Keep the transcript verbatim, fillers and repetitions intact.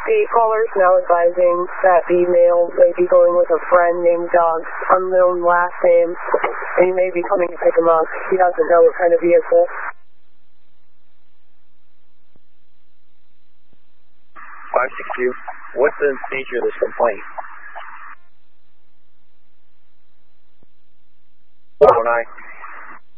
The caller is now advising that the male may be going with a friend named Doug, unknown last name, and he may be coming to pick him up. He doesn't know what kind of vehicle. five six two, what's the nature of this complaint? Oh nine,